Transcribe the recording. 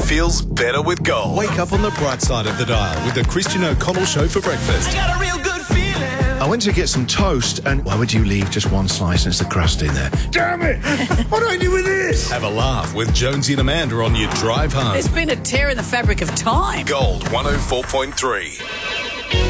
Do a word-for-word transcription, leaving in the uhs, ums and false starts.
feels better with Gold. Wake up on the bright side of the dial with the Christian O'Connell Show for breakfast. I got a real good feeling. I went to get some toast, and why would you leave just one slice and it's the crust in there? Damn it! What do I do with this? Have a laugh with Jonesy and Amanda on your drive home. There's been a tear in the fabric of time. Gold one oh four point three.